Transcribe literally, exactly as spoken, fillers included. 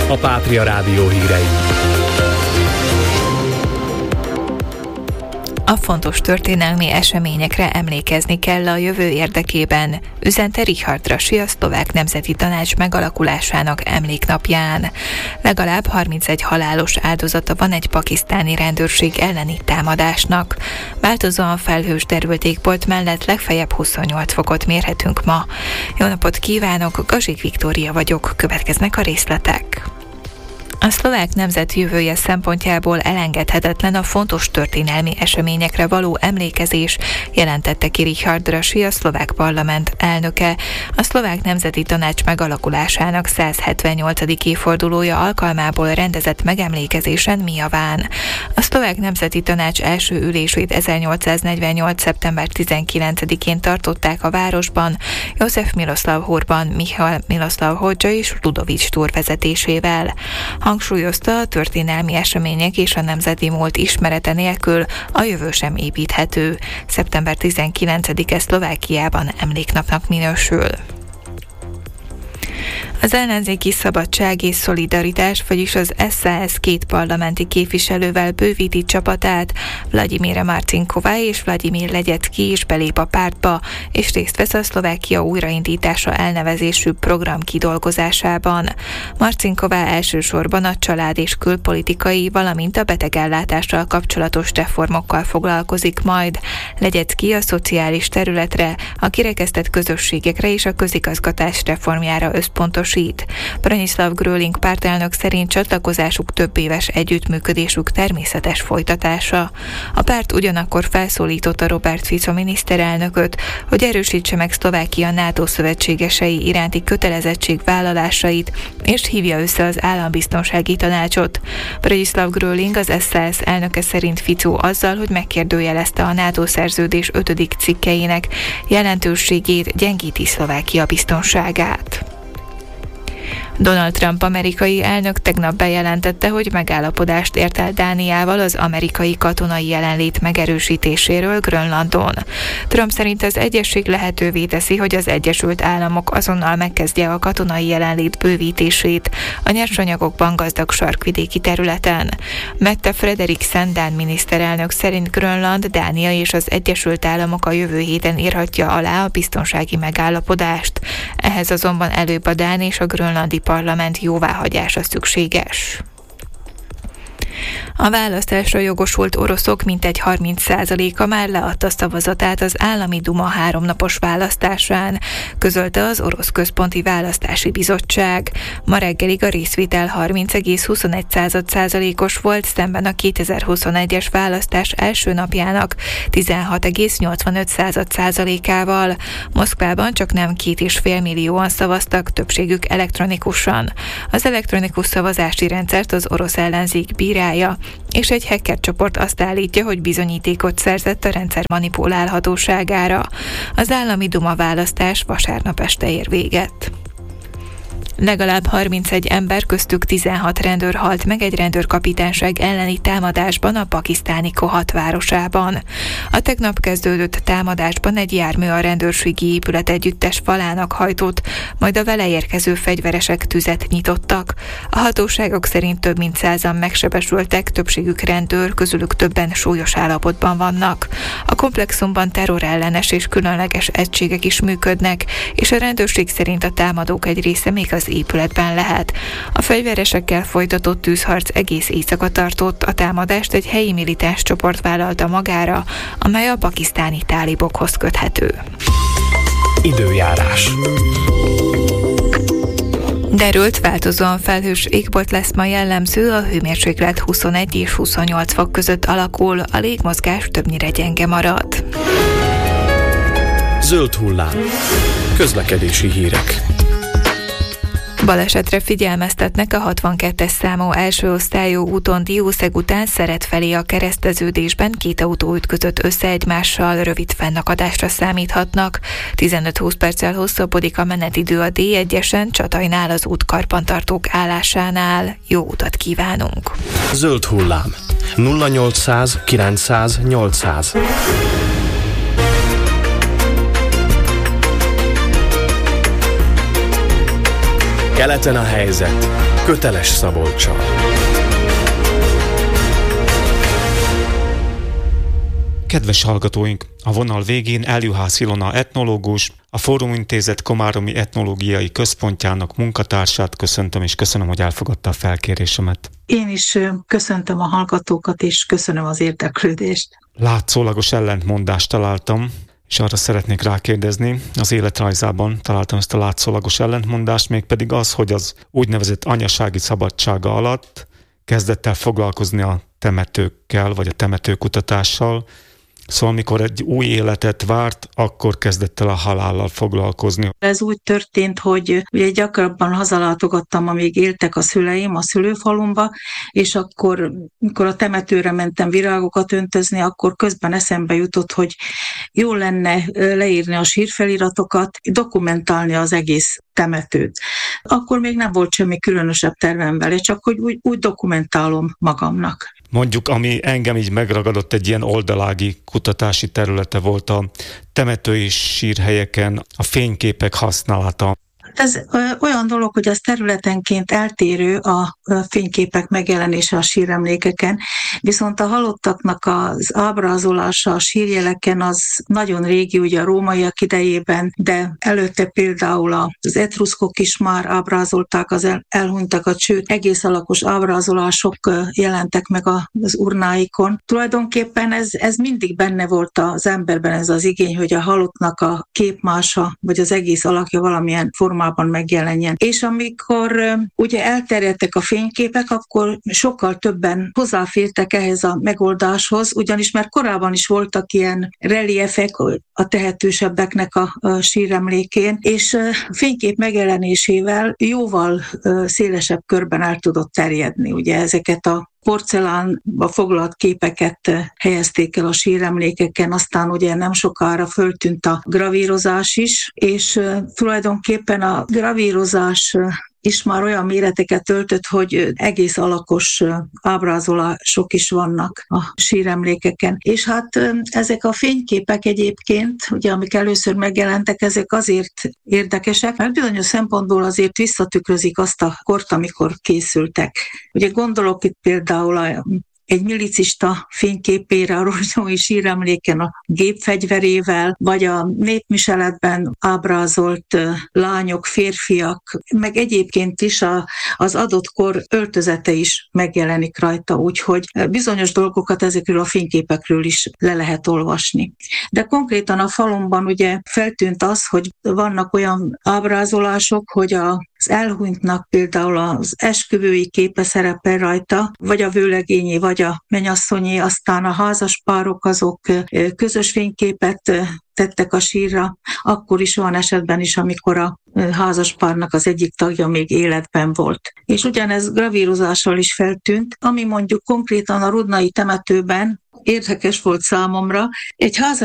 a Pátria Rádió hírei. A fontos történelmi eseményekre emlékezni kell a jövő érdekében, üzente Richard Rasi, a Szlovák Nemzeti Tanács megalakulásának emléknapján. Legalább harmincegy halálos áldozata van egy pakisztáni rendőrség elleni támadásnak. Változóan felhős derültékbolt mellett legfeljebb huszonnyolc fokot mérhetünk ma. Jó napot kívánok, Gazsik Viktória vagyok, következnek a részletek. A szlovák nemzet jövője szempontjából elengedhetetlen a fontos történelmi eseményekre való emlékezés, jelentette ki Richard Rasi, a szlovák parlament elnöke. A szlovák nemzeti tanács megalakulásának száz hetvennyolcadik évfordulója alkalmából rendezett megemlékezésen Mijaván. A szlovák nemzeti tanács első ülését ezernyolcszáznegyvennyolc. szeptember tizenkilencedikén tartották a városban, József Miloslav Horban, Michal Miloslav Hodzsa és Ludovics Túr vezetésével. Hangsúlyozta, a történelmi események és a nemzeti múlt ismerete nélkül a jövő sem építhető. szeptember tizenkilencedike Szlovákiában emléknapnak minősül. Az ellenzéki Szabadság és Szolidaritás, vagyis az es zé es két parlamenti képviselővel bővíti csapatát, Vladimíra Marcinková és Vladimír Legyecki is belép a pártba, és részt vesz a Szlovákia újraindítása elnevezésű program kidolgozásában. Marcinková elsősorban a család és külpolitikai, valamint a betegellátással kapcsolatos reformokkal foglalkozik majd. Legyecki a szociális területre, a kirekesztett közösségekre és a közigazgatás reformjára összpontosít. Branislav Gröling pártelnök szerint csatlakozásuk több éves együttműködésük természetes folytatása. A párt ugyanakkor felszólította Robert Fico miniszterelnököt, hogy erősítse meg Szlovákia NATO szövetségesei iránti kötelezettség vállalásait, és hívja össze az állambiztonsági tanácsot. Branislav Gröling, az es zé es elnöke szerint Fico azzal, hogy megkérdőjelezte a NATO szerződés ötödik cikkeinek jelentőségét, gyengíti Szlovákia biztonságát. Donald Trump amerikai elnök tegnap bejelentette, hogy megállapodást ért el Dániával az amerikai katonai jelenlét megerősítéséről Grönlandon. Trump szerint az egyezség lehetővé teszi, hogy az Egyesült Államok azonnal megkezdje a katonai jelenlét bővítését a nyersanyagokban gazdag sarkvidéki területen. Mette Frederiksen dán miniszterelnök szerint Grönland, Dánia és az Egyesült Államok a jövő héten írhatja alá a biztonsági megállapodást. Ehhez azonban előbb a dán és a grönlandi parlament jóváhagyása szükséges. A választásra jogosult oroszok mintegy harminc százaléka már leadta szavazatát az állami duma háromnapos választásán, közölte az Orosz Központi Választási Bizottság. Ma reggelig a részvétel harminc egész huszonegy százalékos volt, szemben a kétezer-huszonegyes választás első napjának tizenhat egész nyolcvanöt százalékával. Moszkvában csak nem két és fél millióan szavaztak, többségük elektronikusan. Az elektronikus szavazási rendszert az orosz ellenzék bírálja, és egy hacker csoport azt állítja, hogy bizonyítékot szerzett a rendszer manipulálhatóságára. Az állami duma választás vasárnap este ér véget. Legalább harmincegy ember, köztük tizenhat rendőr halt meg egy rendőrkapitányság elleni támadásban a pakisztáni Kohat városában. A tegnap kezdődött támadásban egy jármű a rendőrségi épület együttes falának hajtott, majd a vele érkező fegyveresek tüzet nyitottak. A hatóságok szerint több mint százan megsebesültek, többségük rendőr, közülük többen súlyos állapotban vannak. A komplexumban terrorellenes és különleges egységek is működnek, és a rendőrség szerint a támadók egy része még az épületben lehet. A fegyveresekkel folytatott tűzharc egész éjszaka tartott, a támadást egy helyi militáns csoport vállalta magára, amely a pakisztáni tálibokhoz köthető. Időjárás. Derült, változóan felhős égbolt lesz ma jellemző, a hőmérséklet huszonegy és huszonnyolc fok között alakul, a légmozgás többnyire gyenge marad. Zöld hullám. Közlekedési hírek. Balesetre figyelmeztetnek a hatvankettes számú első osztályú úton Diószeg után Szeret felé a kereszteződésben, két autó ütközött össze egymással, rövid fennakadásra számíthatnak. tizenöt-húsz perccel hosszabbodik a menetidő a dé egyesen Csatajnál az út karbantartók állásánál. Jó utat kívánunk! Zöld hullám. nulla nyolcszáz kilencszáz nyolcszáz. Keleten a helyzet, köteles Szabolccsal. Kedves hallgatóink, a vonal végén Eljuhász Ilona etnológus, a Fórum Intézet Komáromi Etnológiai Központjának munkatársát köszöntöm, és köszönöm, hogy elfogadta a felkérésemet. Én is köszöntöm a hallgatókat, és köszönöm az érdeklődést. Látszólagos ellentmondást találtam, és arra szeretnék rákérdezni, az életrajzában találtam ezt a látszólagos ellentmondást, mégpedig az, hogy az úgynevezett anyasági szabadsága alatt kezdett el foglalkozni a temetőkkel, vagy a temetőkutatással. Szóval amikor egy új életet várt, akkor kezdett el a halállal foglalkozni. Ez úgy történt, hogy ugye gyakrabban hazalátogattam, amíg éltek a szüleim a szülőfalumba, és akkor, amikor a temetőre mentem virágokat öntözni, akkor közben eszembe jutott, hogy jó lenne leírni a sírfeliratokat, dokumentálni az egész temetőt. Akkor még nem volt semmi különösebb tervem vele, csak hogy úgy, úgy dokumentálom magamnak. Mondjuk, ami engem így megragadott, egy ilyen oldalági kutatási területe volt a temetői sírhelyeken a fényképek használata. Ez olyan dolog, hogy az területenként eltérő a fényképek megjelenése a síremlékeken, viszont a halottaknak az ábrázolása a sírjeleken az nagyon régi, ugye a rómaiak idejében, de előtte például az etruszkok is már ábrázolták az elhunytakat, sőt egész alakos ábrázolások jelentek meg az urnáikon. Tulajdonképpen ez, ez mindig benne volt az emberben, ez az igény, hogy a halottnak a képmása, vagy az egész alakja valamilyen formában megjelenjen. És amikor ugye elterjedtek a fényképek, akkor sokkal többen hozzáfértek ehhez a megoldáshoz, ugyanis már korábban is voltak ilyen reliefek a tehetősebbeknek a, a síremlékén, és a fénykép megjelenésével jóval szélesebb körben el tudott terjedni. Ugye ezeket a porcelánba foglalt képeket helyezték el a síremlékeken, aztán ugye nem sokára föltűnt a gravírozás is, és tulajdonképpen a gravírozás is már olyan méreteket öltött, hogy egész alakos ábrázolások is vannak a síremlékeken. És hát ezek a fényképek egyébként, ugye amik először megjelentek, ezek azért érdekesek, mert bizonyos szempontból azért visszatükrözik azt a kort, amikor készültek. Ugye gondolok itt például a egy milicista fényképére a rozsnyói síremléken a gépfegyverével, vagy a népviseletben ábrázolt lányok, férfiak, meg egyébként is a, az adott kor öltözete is megjelenik rajta, úgyhogy bizonyos dolgokat ezekről a fényképekről is le lehet olvasni. De konkrétan a falumban ugye feltűnt az, hogy vannak olyan ábrázolások, hogy a az elhunytnak például az esküvői képe szerepel rajta, vagy a vőlegényé, vagy a mennyasszonyé, aztán a házaspárok azok közös fényképet tettek a sírra, akkor is van esetben is, amikor a házaspárnak az egyik tagja még életben volt. És ugyanez gravírozással is feltűnt, ami mondjuk konkrétan a rudnai temetőben érdekes volt számomra. Egy